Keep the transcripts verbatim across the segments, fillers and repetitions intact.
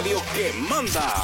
radio que manda.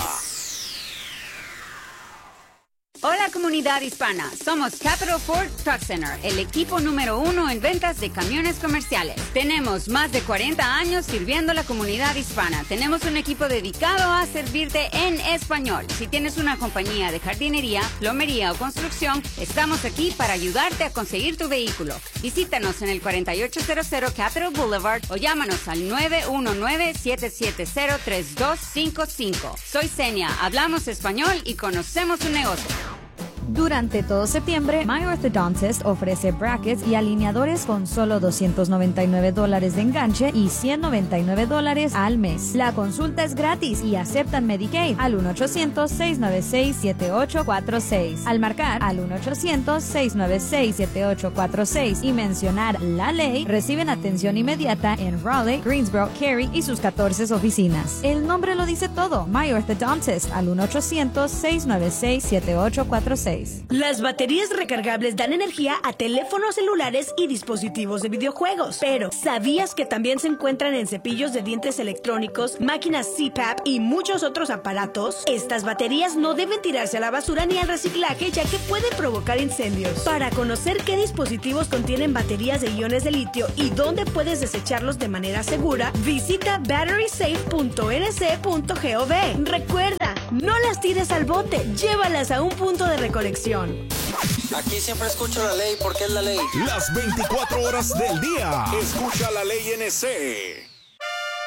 Hola comunidad hispana, somos Capital Ford Truck Center, el equipo número uno en ventas de camiones comerciales. Tenemos más de cuarenta años sirviendo a la comunidad hispana. Tenemos un equipo dedicado a servirte en español. Si tienes una compañía de jardinería, plomería o construcción, estamos aquí para ayudarte a conseguir tu vehículo. Visítanos en el cuarenta y ocho cero cero Capitol Boulevard o llámanos al nueve uno nueve, siete siete cero, tres dos cinco cinco. Soy Senia, hablamos español y conocemos su negocio. Durante todo septiembre, My Orthodontist ofrece brackets y alineadores con solo doscientos noventa y nueve dólares de enganche y ciento noventa y nueve dólares al mes. La consulta es gratis y aceptan Medicaid al uno ochocientos, seis nueve seis, siete ocho cuatro seis. Al marcar al uno ochocientos, seis nueve seis, siete ocho cuatro seis y mencionar la ley, reciben atención inmediata en Raleigh, Greensboro, Cary y sus catorce oficinas. El nombre lo dice todo. My Orthodontist al uno ochocientos, seis nueve seis, siete ocho cuatro seis. Las baterías recargables dan energía a teléfonos celulares y dispositivos de videojuegos. Pero, ¿sabías que también se encuentran en cepillos de dientes electrónicos, máquinas C PAP y muchos otros aparatos? Estas baterías no deben tirarse a la basura ni al reciclaje, ya que pueden provocar incendios. Para conocer qué dispositivos contienen baterías de iones de litio y dónde puedes desecharlos de manera segura, visita battery safe punto n c punto gov. Recuerda, no las tires al bote, llévalas a un punto de recolección. Aquí siempre escucho la ley porque es la ley. Las veinticuatro horas del día. Escucha la ley N C.